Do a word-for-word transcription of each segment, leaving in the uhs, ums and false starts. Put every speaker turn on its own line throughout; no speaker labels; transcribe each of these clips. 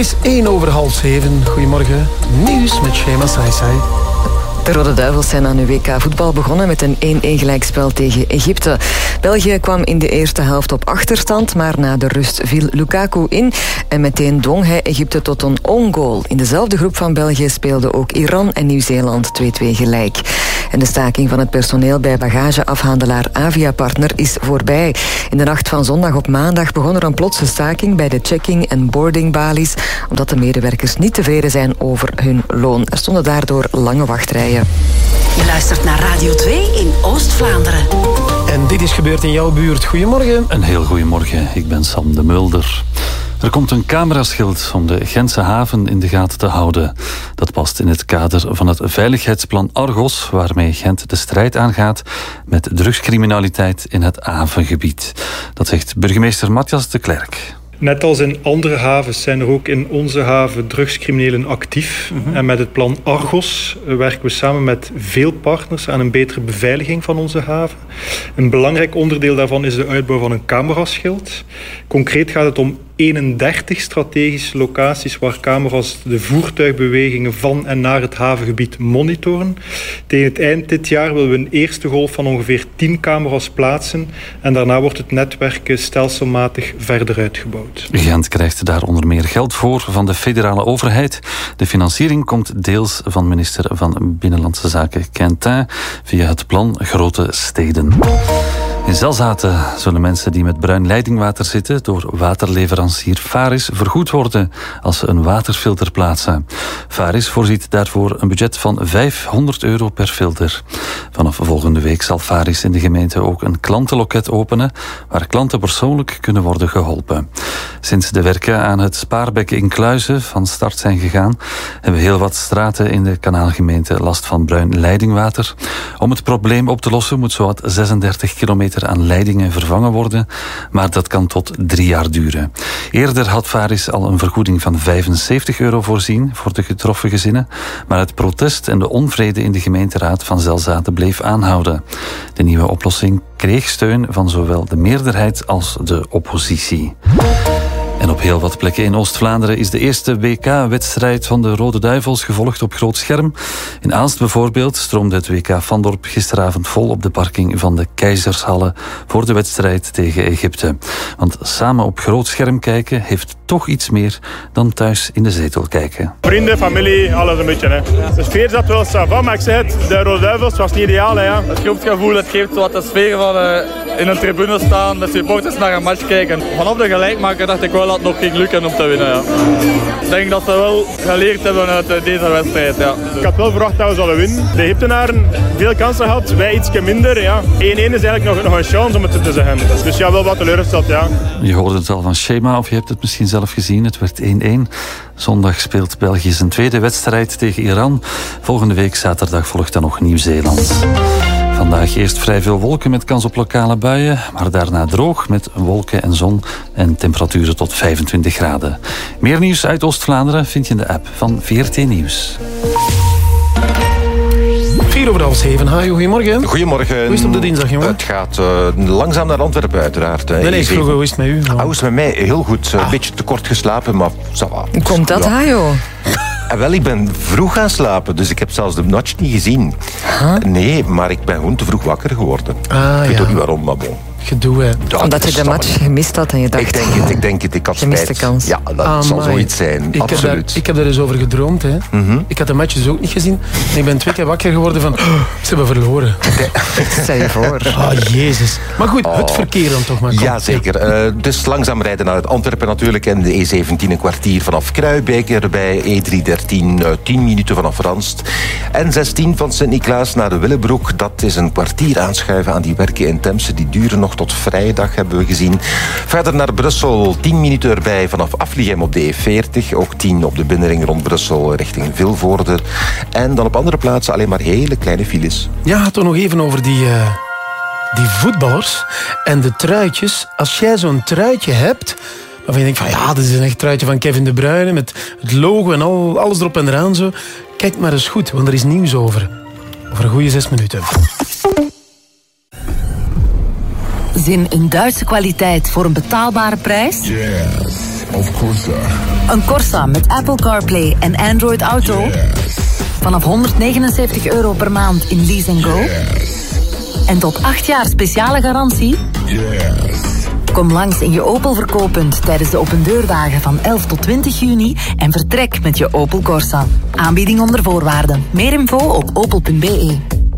is één over half zeven. Goedemorgen. Nieuws met Shema Saisai.
De Rode Duivels zijn aan hun W K voetbal begonnen met een één-één gelijkspel tegen Egypte. België kwam in de eerste helft op achterstand, maar na de rust viel Lukaku in en meteen dwong hij Egypte tot een own goal. In dezelfde groep van België speelden ook Iran en Nieuw-Zeeland twee-twee gelijk. En de staking van het personeel bij bagageafhandelaar Avia-partner is voorbij. In de nacht van zondag op maandag begon er een plotse staking bij de checking- en boardingbalies, omdat de medewerkers niet tevreden zijn over hun loon. Er stonden daardoor lange wachtrijen.
Je luistert naar Radio twee in Oost-Vlaanderen.
En dit is gebeurd in jouw buurt. Goedemorgen.
Een heel goedemorgen, ik ben Sam de Mulder. Er komt een cameraschild om de Gentse haven in de gaten te houden. Dat past in het kader van het veiligheidsplan Argos, waarmee Gent de strijd aangaat met drugscriminaliteit in het havengebied. Dat zegt burgemeester Matthias de Klerk.
Net als in andere havens zijn er ook in onze haven drugscriminelen actief. Mm-hmm. En met het plan Argos werken we samen met veel partners aan een betere beveiliging van onze haven. Een belangrijk onderdeel daarvan is de uitbouw van een cameraschild. Concreet gaat het om eenendertig strategische locaties waar camera's de voertuigbewegingen van en naar het havengebied monitoren. Tegen het eind dit jaar willen we een eerste golf van ongeveer tien camera's plaatsen en daarna wordt het netwerk stelselmatig verder uitgebouwd.
Gent krijgt daar onder meer geld voor van de federale overheid. De financiering komt deels van minister van Binnenlandse Zaken Quentin via het plan Grote Steden. In Zelzaten zullen mensen die met bruin leidingwater zitten door waterleverancier Varis vergoed worden als ze een waterfilter plaatsen. Varis voorziet daarvoor een budget van vijfhonderd euro per filter. Vanaf volgende week zal Varis in de gemeente ook een klantenloket openen waar klanten persoonlijk kunnen worden geholpen. Sinds de werken aan het Spaarbek in Kluizen van start zijn gegaan, hebben heel wat straten in de kanaalgemeente last van bruin leidingwater. Om het probleem op te lossen moet zowat zesendertig kilometer aan leidingen vervangen worden, maar dat kan tot drie jaar duren. Eerder had Varis al een vergoeding van vijfenzeventig euro voorzien voor de getroffen gezinnen, maar het protest en de onvrede in de gemeenteraad van Zelzaten bleef aanhouden. De nieuwe oplossing kreeg steun van zowel de meerderheid als de oppositie. En op heel wat plekken in Oost-Vlaanderen is de eerste W K-wedstrijd van de Rode Duivels gevolgd op groot scherm. In Aalst bijvoorbeeld stroomde het W K Vandorp gisteravond vol op de parking van de Keizershalle voor de wedstrijd tegen Egypte. Want samen op groot scherm kijken heeft toch iets meer dan thuis in de zetel kijken.
Vrienden, familie, alles een beetje. Hè. De sfeer zat wel savant, maar ik zei het, de Rode Duivels was niet ideaal. Hè, ja.
Het groepsgevoel, het geeft wat de sfeer van uh, in een tribune staan, met supporters naar een match kijken. Vanaf de gelijkmaker dacht ik wel dat het nog ging lukken om te winnen. Ja. Ik denk dat ze wel geleerd hebben uit deze wedstrijd. Ja.
Ik had wel verwacht dat we zouden winnen. De Egyptenaren veel kansen gehad, wij ietsje minder. Ja. één-één is eigenlijk nog, nog een chance om het te zeggen. Dus ja, wel wat teleurgesteld. Ja.
Je hoorde het al van Shema, of je hebt het misschien zelf gezien. Het werd één-één. Zondag speelt België zijn tweede wedstrijd tegen Iran. Volgende week zaterdag volgt dan nog Nieuw-Zeeland. Vandaag eerst vrij veel wolken met kans op lokale buien, maar daarna droog met wolken en zon en temperaturen tot vijfentwintig graden. Meer nieuws uit Oost-Vlaanderen vind je in de app van V R T Nieuws.
Vier over half zeven. Hi, goedemorgen.
Goedemorgen.
Hoe is het op de dinsdag, jongen?
Het gaat uh, langzaam naar Antwerpen, uiteraard.
Nee, nee, ik vroeg, hoe is het met u?
Ah, hoe is het met mij? Heel goed. Ah. Een beetje te kort geslapen, maar ça va.
Hoe komt dat, ja. Hajo?
En wel, ik ben vroeg gaan slapen, dus ik heb zelfs de match niet gezien.
Huh?
Nee, maar ik ben gewoon te vroeg wakker geworden.
Ah,
ik weet
ja.
ook niet waarom, maar bon.
Gedoe, hè.
Ja,
Omdat je de match gemist had en je dacht...
Ik denk het, ik denk het. Ik had
gemiste
spijt.
kans.
Ja, dat
Ah,
zal
my.
zoiets zijn.
Ik
Absoluut.
Heb daar, ik heb er eens over gedroomd. Hè.
Mm-hmm.
Ik had de match dus ook niet gezien. En ik ben twee keer wakker geworden van... Oh, ze hebben verloren.
Stel je voor.
Oh, jezus. Maar goed,
Oh.
het verkeer dan toch maar. Kom.
Ja, zeker. Uh, dus langzaam rijden naar het Antwerpen natuurlijk. En de E zeventien een kwartier vanaf Kruijbeek erbij. E driehonderddertien uh, tien minuten vanaf Ranst. En zestien van Sint-Niklaas naar de Willebroek. Dat is een kwartier aanschuiven aan die werken in Temse. Die duren nog tot vrijdag, hebben we gezien. Verder naar Brussel, tien minuten erbij vanaf Afligem op de E veertig. Ook tien op de binnenring rond Brussel richting Vilvoorde. En dan op andere plaatsen alleen maar hele kleine files.
Ja, toch nog even over die, uh, die voetballers en de truitjes. Als jij zo'n truitje hebt, waarvan je denkt van ja, dit is een echt truitje van Kevin De Bruyne met het logo en al, alles erop en eraan zo. Kijk maar eens goed, want er is nieuws over. Over een goede zes minuten.
Zin in Duitse kwaliteit voor een betaalbare prijs?
Yes. of Corsa.
Een Corsa met Apple CarPlay en Android Auto.
Yes.
Vanaf honderdnegenenzestig euro per maand in Lease and Go.
Yes.
En tot acht jaar speciale garantie.
Yes.
Kom langs in je Opel verkooppunt tijdens de opendeurdagen van elf tot twintig juni en vertrek met je Opel Corsa. Aanbieding onder voorwaarden. Meer info op opel punt be.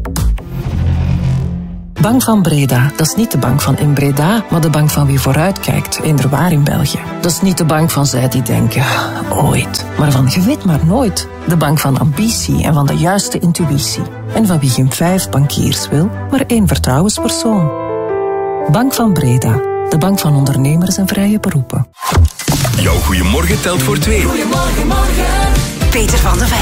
Bank van Breda, dat is niet de bank van in Breda, maar de bank van wie vooruitkijkt, inderwaar in België. Dat is niet de bank van zij die denken, ooit, maar van je weet maar nooit. De bank van ambitie en van de juiste intuïtie. En van wie geen vijf bankiers wil, maar één vertrouwenspersoon. Bank van Breda, de bank van ondernemers en vrije beroepen.
Jouw goeiemorgen telt voor twee.
Goedemorgen, morgen. Peter van de Ven.